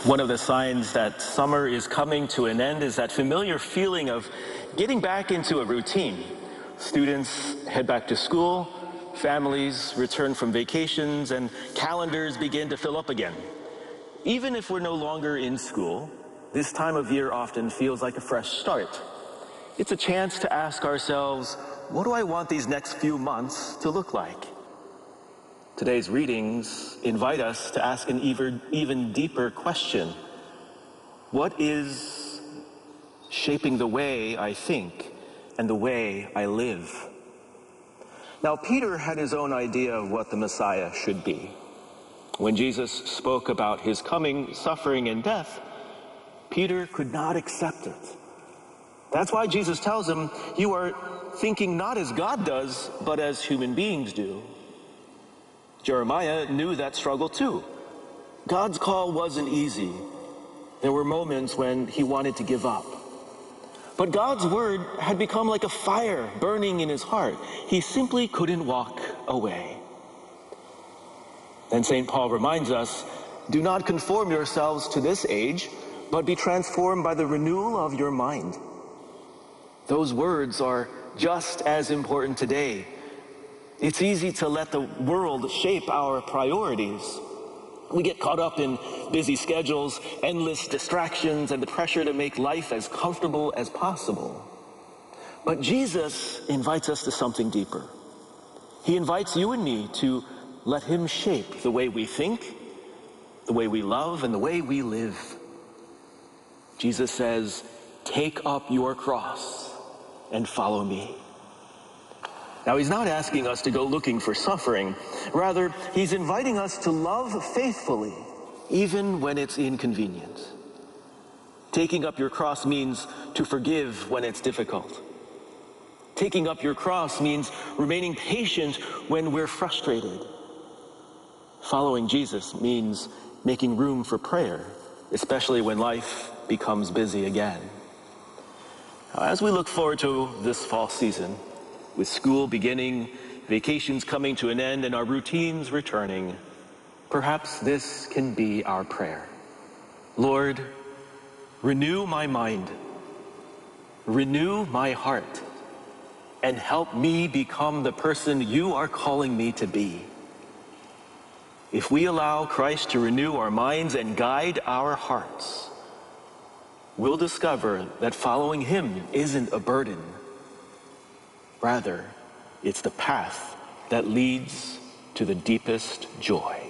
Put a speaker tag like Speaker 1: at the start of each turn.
Speaker 1: One of the signs that summer is coming to an end is that familiar feeling of getting back into a routine. Students head back to school, families return from vacations, and calendars begin to fill up again. Even if we're no longer in school, this time of year often feels like a fresh start. It's a chance to ask ourselves, what do I want these next few months to look like? Today's readings invite us to ask an even deeper question. What is shaping the way I think and the way I live? Now, Peter had his own idea of what the Messiah should be. When Jesus spoke about his coming, suffering, and death, Peter could not accept it. That's why Jesus tells him, you are thinking not as God does, but as human beings do. Jeremiah knew that struggle too. God's call wasn't easy. There were moments when he wanted to give up. But God's word had become like a fire burning in his heart. He simply couldn't walk away. And St. Paul reminds us, do not conform yourselves to this age, but be transformed by the renewal of your mind. Those words are just as important today. It's easy to let the world shape our priorities. We get caught up in busy schedules, endless distractions, and the pressure to make life as comfortable as possible. But Jesus invites us to something deeper. He invites you and me to let him shape the way we think, the way we love, and the way we live. Jesus says, take up your cross and follow me. Now, he's not asking us to go looking for suffering. Rather, he's inviting us to love faithfully, even when it's inconvenient. Taking up your cross means to forgive when it's difficult. Taking up your cross means remaining patient when we're frustrated. Following Jesus means making room for prayer, especially when life becomes busy again. Now, as we look forward to this fall season, with school beginning, vacations coming to an end, and our routines returning, perhaps this can be our prayer. Lord, renew my mind, renew my heart, and help me become the person you are calling me to be. If we allow Christ to renew our minds and guide our hearts, we'll discover that following him isn't a burden. Rather, it's the path that leads to the deepest joy.